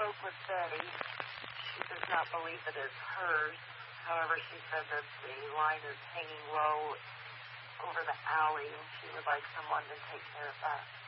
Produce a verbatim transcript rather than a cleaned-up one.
spoke with Betty. She does not believe it is hers. However, she said that the line is hanging low over the alley, and she would like someone to take care of that.